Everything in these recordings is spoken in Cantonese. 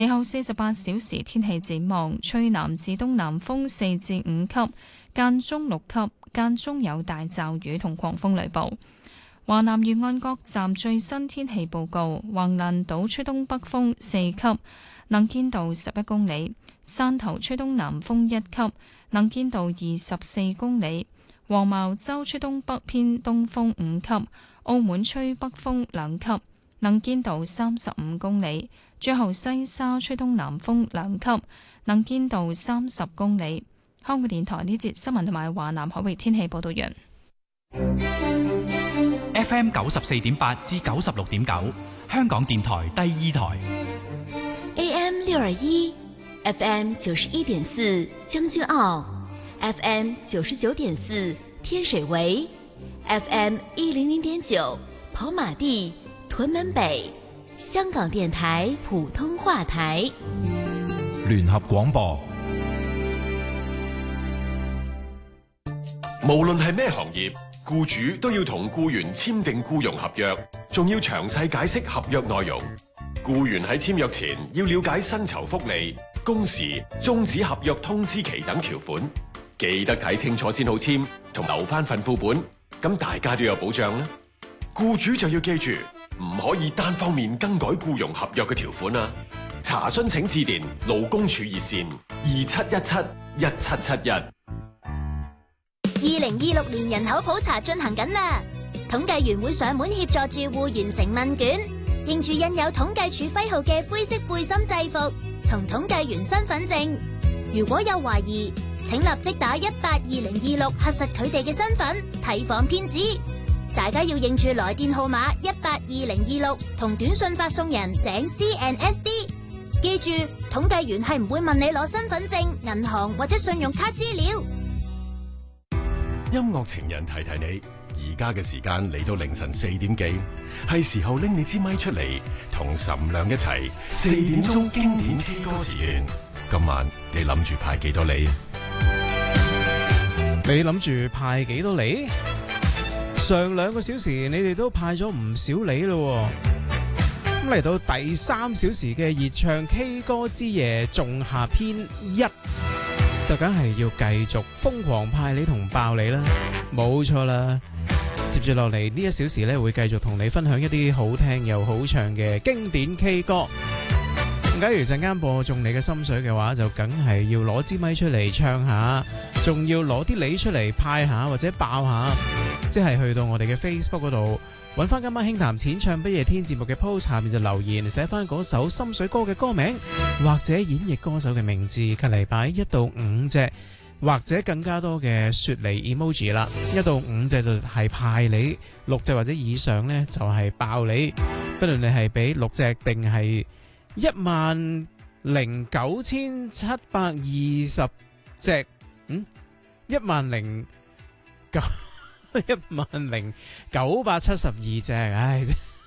以後48小時天氣展望，吹南至東南風4至5級，間中6級，間中有大驟雨同狂風雷暴。華南沿岸各站最新天氣報告：橫瀾島吹東北風4級，能見度11公里；汕頭吹東南風1級，能見度24公里；黃茅洲吹東北偏東風5級；澳門吹北風2級，能見度35公里；最後西沙吹東南風2級，能見度30公里。香港電台呢節新聞同埋華南海域天氣報道完。 FM 94.8至96.9，香港電台第2台。 AM 621 FM 91.4將軍澳 FM 99.4天水圍 FM 100.9跑馬地屯門北，香港電台普通話台。 聯合廣播。 無論係咩行業，僱主都要同僱員簽訂僱傭合約，仲要詳細解釋合約內容。僱員喺簽約前要了解薪酬福利、工時、終止合約通知期等條款，記得睇清楚先好簽，同留翻份副本，咁大家都有保障啦。僱主就要記住，唔可以單方面更改僱傭合約嘅條款啊！查詢請致電勞工處熱線27171771。 2026年人口普查進行緊啦，統計員會上門協助住戶完成問卷，認住印有統計處徽號嘅灰色背心制服同統計員身份證。如果有懷疑，請立即打182026核實佢哋嘅身份，提防騙子。大家要認住來電號碼182026同短信發送人井 CNSD。記住，統計員係唔會問你攞身份證、銀行或者信用卡資料。 音樂情人提提你，而家嘅時間嚟到凌晨4點幾，係時候拎你支咪出嚟，同岑亮一齊4點鐘經典 K 歌時段。今晚你諗住派幾多梨？ 你諗住派幾多梨？上2個小時你哋都派咗唔少梨咯。咁嚟到第3小時嘅熱唱 K 歌之夜仲夏篇1，就梗係要繼續瘋狂派梨同爆梨啦，冇錯啦。接住落嚟呢1小時咧，會繼續同你分享一啲好聽又好唱嘅經典 K 歌。假如陣間播中你嘅心水嘅話，就梗係要攞支咪出嚟唱下，仲要攞啲梨出嚟派下或者爆下，即係去到我哋嘅 Facebook 嗰度揾翻今晚輕談淺唱不夜天節目嘅 post 下面就留言寫翻嗰首心水歌嘅歌名或者演繹歌手嘅名字，隔離擺1到5隻或者更加多嘅雪梨 emoji 啦。1到5隻就係派梨，6隻或者以上呢就係爆梨。不論你係俾6隻定係19720隻10972隻，唉，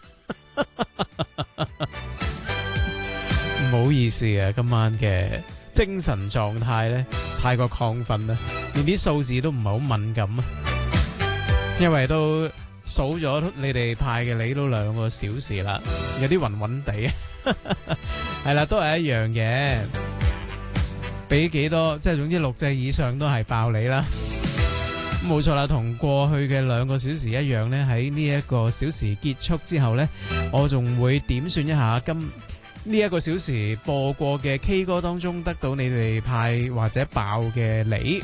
唔好意思啊，今晚嘅精神狀態咧太過亢奮啦，連啲數字都唔係好敏感啊，因為都數咗你哋派嘅梨都2個小時啦，有啲暈暈地啊，係啦，都係一樣嘅，俾幾多，即係總之6隻以上都係爆梨啦。冇錯啦，同過去嘅2個小時一樣呢，喺呢1個小時結束之後呢，我仲會點算一下呢1個小時播過嘅 K 歌當中得到你哋派或者爆嘅梨，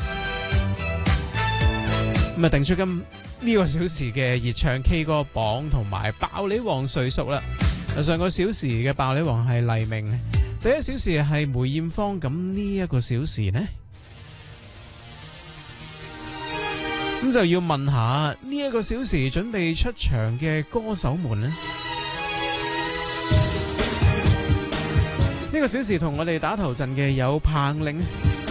咁啊定出呢個小時嘅熱唱 K 歌榜同埋爆梨王誰屬啦。上個小時嘅爆梨王係黎明，第1小時係梅艷芳，咁呢1個小時呢？咁就要問下呢1個小時準備出場嘅歌手們呢？呢個小時同我哋打頭陣嘅有彭羚、